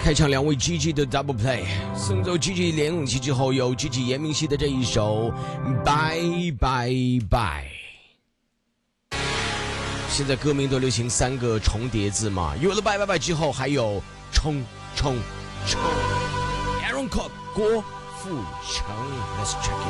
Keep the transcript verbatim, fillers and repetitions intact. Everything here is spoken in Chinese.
开场两位 G G 的 Double Play， 送走 G G 连勇气之后，有 G G 严明熙的这一首 Bye Bye Bye。现在歌名都流行三个重叠字嘛，有了 Bye Bye Bye 之后，还有冲冲冲。Aaron Cook 郭富城 ，Let's check it。